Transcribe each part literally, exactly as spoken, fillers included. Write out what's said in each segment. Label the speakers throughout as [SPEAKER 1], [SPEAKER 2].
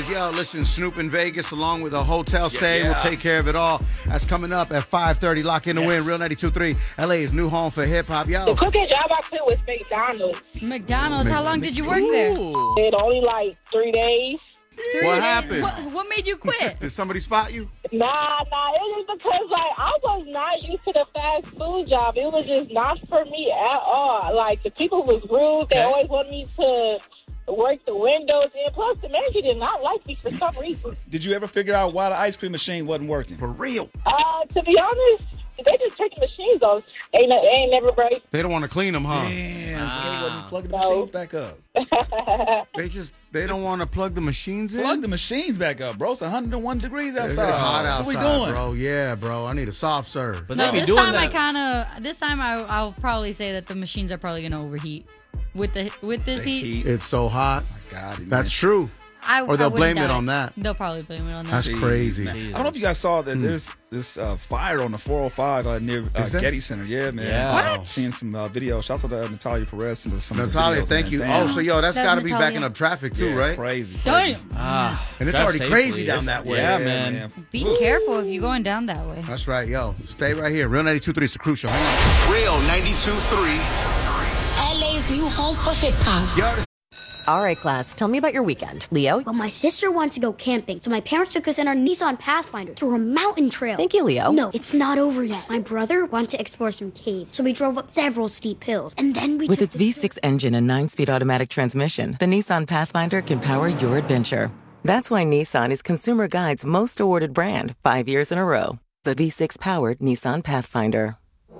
[SPEAKER 1] is. Yo, listen, Snoop in Vegas along with a hotel stay.
[SPEAKER 2] Yeah, yeah.
[SPEAKER 1] We'll take care of it all. That's coming up at five thirty. Lock in the
[SPEAKER 2] Yes.
[SPEAKER 1] win. Real ninety-two point three. L A's new home for hip-hop. Yo.
[SPEAKER 3] The quickest job I quit was McDonald's.
[SPEAKER 4] McDonald's. How long did you work there?
[SPEAKER 1] Ooh.
[SPEAKER 3] It only like three days.
[SPEAKER 4] Three
[SPEAKER 1] What
[SPEAKER 4] days.
[SPEAKER 1] happened?
[SPEAKER 4] What, what made you quit?
[SPEAKER 1] Did somebody spot you?
[SPEAKER 3] Nah, nah, it was because, like, I was not used to the fast food job. It was just not for me at all. Like, the people was rude. They
[SPEAKER 2] Okay.
[SPEAKER 3] always wanted me to work the windows. And plus, the manager did not like me for some reason.
[SPEAKER 2] Did you ever figure out why the ice cream machine wasn't working?
[SPEAKER 1] For real.
[SPEAKER 3] Uh, to be honest, they just take the machines off. Ain't, no- ain't never break.
[SPEAKER 1] They don't want to clean them, huh?
[SPEAKER 2] Damn, so they wasn't plugging the
[SPEAKER 3] No.
[SPEAKER 2] machines back up.
[SPEAKER 1] They just, they don't want to plug the machines in?
[SPEAKER 2] Plug the machines back up, bro. It's one hundred one degrees
[SPEAKER 1] It's
[SPEAKER 2] outside.
[SPEAKER 1] hot outside,
[SPEAKER 2] What we doing?
[SPEAKER 1] bro. Yeah, bro. I need a soft serve.
[SPEAKER 5] But
[SPEAKER 4] No,
[SPEAKER 5] they be
[SPEAKER 4] this
[SPEAKER 5] doing
[SPEAKER 4] time I
[SPEAKER 5] that.
[SPEAKER 4] kind of. This time I, I'll probably say that the machines are probably gonna overheat with the with this
[SPEAKER 2] The
[SPEAKER 4] heat.
[SPEAKER 2] heat.
[SPEAKER 1] It's so hot.
[SPEAKER 2] God, man.
[SPEAKER 1] That's true.
[SPEAKER 4] I,
[SPEAKER 1] Or they'll
[SPEAKER 4] I wouldn't
[SPEAKER 1] blame it
[SPEAKER 4] doubt
[SPEAKER 1] on that.
[SPEAKER 4] They'll probably blame it on that.
[SPEAKER 1] That's
[SPEAKER 2] Jeez,
[SPEAKER 1] crazy.
[SPEAKER 2] man. I don't know if you guys saw that there's this uh, fire on the four oh five uh, near uh,
[SPEAKER 1] Is there?
[SPEAKER 2] Getty Center. Yeah, man.
[SPEAKER 5] Yeah.
[SPEAKER 4] What?
[SPEAKER 2] Seeing some uh, video. Shout out to uh, Natalia Perez and some of the
[SPEAKER 1] Natalia,
[SPEAKER 2] videos,
[SPEAKER 1] thank
[SPEAKER 2] man.
[SPEAKER 1] you.
[SPEAKER 2] Damn.
[SPEAKER 1] Oh, so yo, that's
[SPEAKER 4] That's
[SPEAKER 1] got to be
[SPEAKER 4] Natalia.
[SPEAKER 1] backing up traffic too,
[SPEAKER 2] Yeah,
[SPEAKER 1] right?
[SPEAKER 2] Crazy.
[SPEAKER 4] Damn.
[SPEAKER 5] Ah,
[SPEAKER 1] And it's
[SPEAKER 5] drive
[SPEAKER 1] already
[SPEAKER 5] safely.
[SPEAKER 1] crazy down
[SPEAKER 5] It's-
[SPEAKER 1] that way.
[SPEAKER 5] Yeah, man.
[SPEAKER 4] Be careful if you're going down that way.
[SPEAKER 1] That's right, yo. Stay right here. Real ninety-two point three is the crucial. Hang on.
[SPEAKER 6] Real ninety-two point three.
[SPEAKER 7] L A's new home for hip hop.
[SPEAKER 1] Yo, this
[SPEAKER 8] All right, class, tell me about your weekend. Leo?
[SPEAKER 7] Well, my sister wanted to go camping, so my parents took us in our Nissan Pathfinder to a mountain trail.
[SPEAKER 8] Thank you, Leo.
[SPEAKER 7] No, it's not over yet. My brother wanted to explore some caves, so we drove up several steep hills, and then we
[SPEAKER 8] With
[SPEAKER 7] took
[SPEAKER 8] its
[SPEAKER 7] the-
[SPEAKER 8] V six engine and nine-speed automatic transmission, the Nissan Pathfinder can power your adventure. That's why Nissan is Consumer Guide's most awarded brand, five years in a row. The V six-powered Nissan Pathfinder.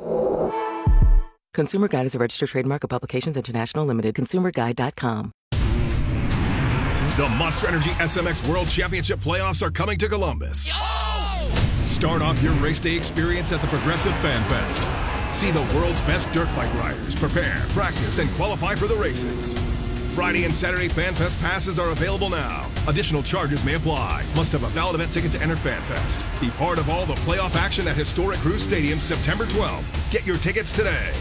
[SPEAKER 8] Consumer Guide is a registered trademark of Publications International Limited. consumer guide dot com.
[SPEAKER 9] The Monster Energy S M X World Championship playoffs are coming to Columbus. Start off your race day experience at the Progressive Fan Fest. See the world's best dirt bike riders prepare, practice, and qualify for the races. Friday and Saturday Fan Fest passes are available now. Additional charges may apply. Must have a valid event ticket to enter Fan Fest. Be part of all the playoff action at historic Cruise Stadium September twelfth. Get your tickets today.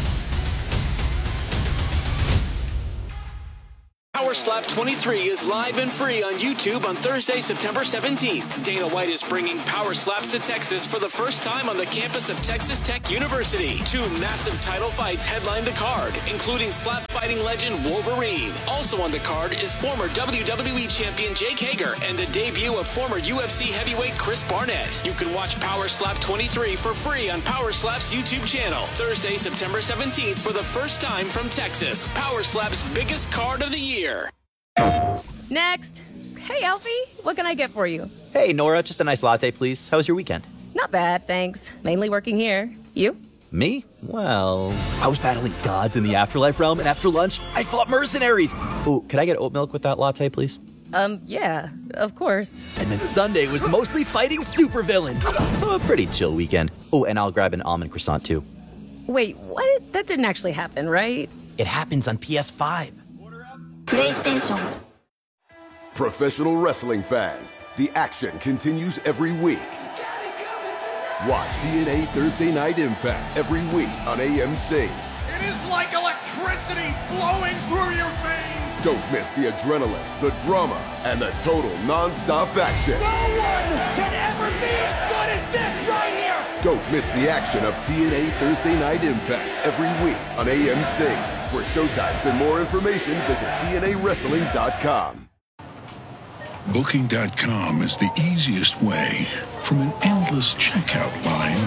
[SPEAKER 10] Power Slap twenty-three is live and free on YouTube on Thursday, September seventeenth. Dana White is bringing Power Slaps to Texas for the first time on the campus of Texas Tech University. Two massive title fights headline the card, including slap fighting legend Wolverine. Also on the card is former W W E champion Jake Hager and the debut of former U F C heavyweight Chris Barnett. You can watch Power Slap twenty-three for free on Power Slap's YouTube channel. Thursday, September seventeenth for the first time from Texas. Power Slap's biggest card of the year.
[SPEAKER 11] Next. Hey, Alfie. What can I get for you?
[SPEAKER 5] Hey, Nora, just a nice latte, please. How was your weekend?
[SPEAKER 11] Not bad, thanks. Mainly working here. You?
[SPEAKER 5] Me? Well, I was battling gods in the afterlife realm, and after lunch, I fought mercenaries. Ooh, could I get oat milk with that latte, please?
[SPEAKER 11] Um, yeah, of course.
[SPEAKER 5] And then Sunday was mostly fighting supervillains. So a pretty chill weekend. Oh, and I'll grab an almond croissant, too.
[SPEAKER 11] Wait, what? That didn't actually happen, right?
[SPEAKER 5] It happens on P S five.
[SPEAKER 7] PlayStation.
[SPEAKER 6] Professional wrestling fans, the action continues every week. Watch T N A Thursday Night Impact every week on A M C.
[SPEAKER 12] It is like electricity flowing through your veins.
[SPEAKER 6] Don't miss the adrenaline, the drama, and the total non-stop action.
[SPEAKER 12] No one can ever be as good as this right here.
[SPEAKER 6] Don't miss the action of T N A Thursday Night Impact every week on A M C. For showtimes and more information, visit T N A wrestling dot com.
[SPEAKER 13] Booking dot com is the easiest way from an endless checkout line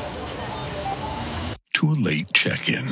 [SPEAKER 13] to a late check-in.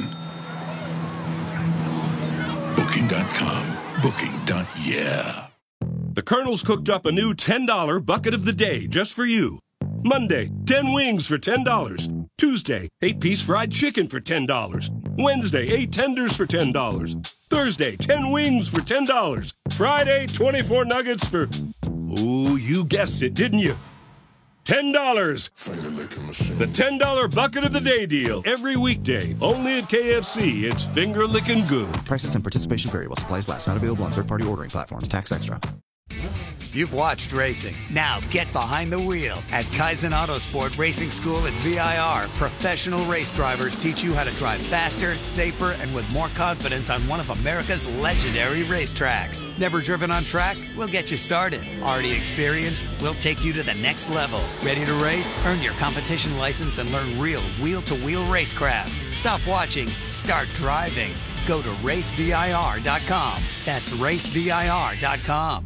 [SPEAKER 13] Booking dot com. Booking. Yeah.
[SPEAKER 14] The Colonel's cooked up a new ten dollar bucket of the day just for you. Monday, ten wings for ten dollars. Tuesday, eight piece fried chicken for ten dollars. Wednesday, eight tenders for ten dollars. Thursday, ten wings for ten dollars. Friday, twenty-four nuggets for... Ooh, you guessed it, didn't you? ten dollars. The ten dollar bucket of the day deal. Every weekday, only at K F C. It's finger licking good.
[SPEAKER 15] Prices and participation vary while supplies last. Not available on third-party ordering platforms. Tax extra. You've watched racing. Now get behind the wheel. At Kaizen Autosport Racing School at V I R, professional race drivers teach you how to drive faster, safer, and with more confidence on one of America's legendary racetracks. Never driven on track? We'll get you started. Already experienced? We'll take you to the next level. Ready to race? Earn your competition license and learn real wheel-to-wheel racecraft. Stop watching. Start driving. Go to race V I R dot com. That's race V I R dot com.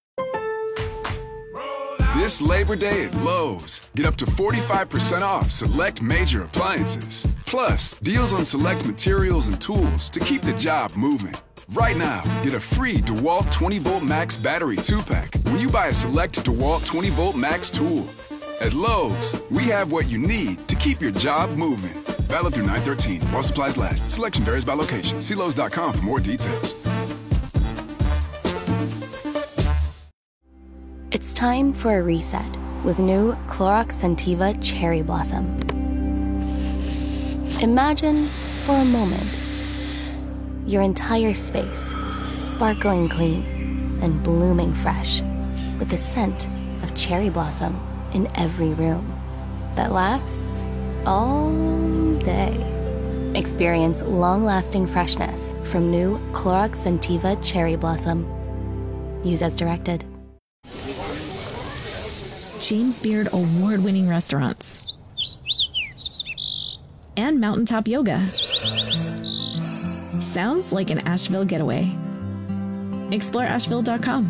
[SPEAKER 16] This Labor Day at Lowe's, get up to forty-five percent off select major appliances. Plus, deals on select materials and tools to keep the job moving. Right now, get a free DeWalt twenty volt Max battery two pack when you buy a select DeWalt twenty volt Max tool. At Lowe's, we have what you need to keep your job moving. Valid through nine thirteen while supplies last. Selection varies by location. See Lowe's dot com for more details.
[SPEAKER 17] It's time for a reset with new Clorox Scentiva Cherry Blossom. Imagine, for a moment, your entire space sparkling clean and blooming fresh with the scent of cherry blossom in every room that lasts all day. Experience long-lasting freshness from new Clorox Scentiva Cherry Blossom. Use as directed.
[SPEAKER 18] James Beard award-winning restaurants, and mountaintop yoga. Sounds like an Asheville getaway. Explore Asheville dot com.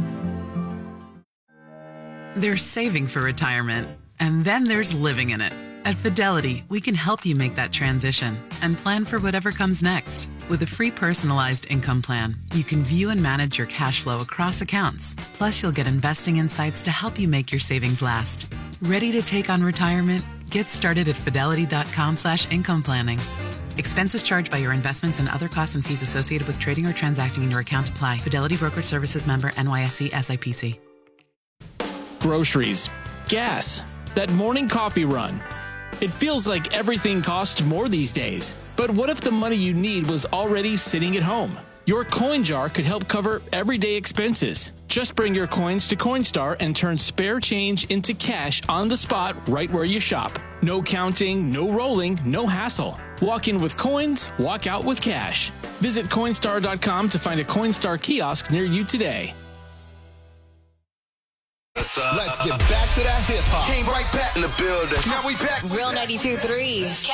[SPEAKER 19] There's saving for retirement, and then there's living in it. At Fidelity, we can help you make that transition and plan for whatever comes next. With a free personalized income plan, you can view and manage your cash flow across accounts. Plus, you'll get investing insights to help you make your savings last. Ready to take on retirement? Get started at fidelity dot com slash income planning. Expenses charged by your investments and other costs and fees associated with trading or transacting in your account apply. Fidelity Brokerage Services member N Y S E S I P C.
[SPEAKER 20] Groceries, gas, that morning coffee run. It feels like everything costs more these days. But what if the money you need was already sitting at home? Your coin jar could help cover everyday expenses. Just bring your coins to Coinstar and turn spare change into cash on the spot right where you shop. No counting, no rolling, no hassle. Walk in with coins, walk out with cash. Visit Coinstar dot com to find a Coinstar kiosk near you today.
[SPEAKER 21] Let's get back to that hip hop. Came right back in the building. Now we back.
[SPEAKER 22] Real ninety-two point three.